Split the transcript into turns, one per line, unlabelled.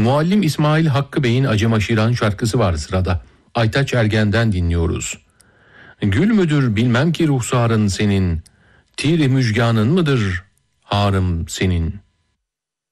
Muallim İsmail Hakkı Bey'in Acıma Şiran şarkısı var sırada. Aytaç Ergen'den dinliyoruz. Gül müdür bilmem ki ruhsarın senin, tir-i müjganın mıdır harım senin?